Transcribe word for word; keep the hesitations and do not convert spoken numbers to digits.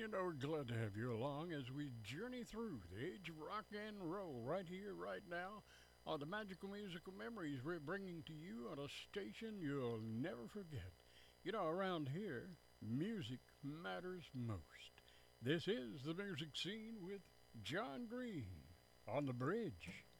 you know, we're glad to have you along as we journey through the age of rock and roll right here, right now, on the magical musical memories we're bringing to you on a station you'll never forget. You know, around here, music matters most. This is the music scene with John Green on the bridge.